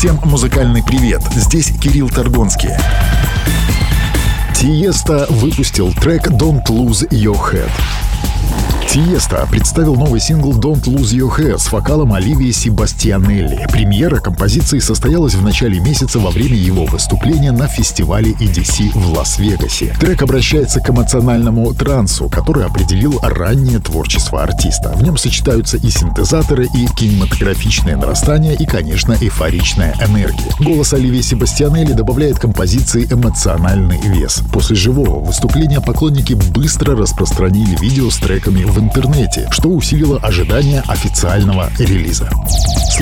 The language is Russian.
Всем музыкальный привет, здесь Кирилл Торгонский. Тиеста выпустил трек «Don't Lose Your Head». Тиеста представил новый сингл «Don't Lose Your Head» с вокалом Оливии Себастьянелли. Премьера композиции состоялась в начале месяца во время его выступления на фестивале EDC в Лас-Вегасе. Трек обращается к эмоциональному трансу, который определил раннее творчество артиста. В нем сочетаются и синтезаторы, и кинематографичное нарастание, и, конечно, эйфоричная энергия. Голос Оливии Себастьянелли добавляет композиции эмоциональный вес. После живого выступления поклонники быстро распространили видео с треками в интернете, что усилило ожидание официального релиза.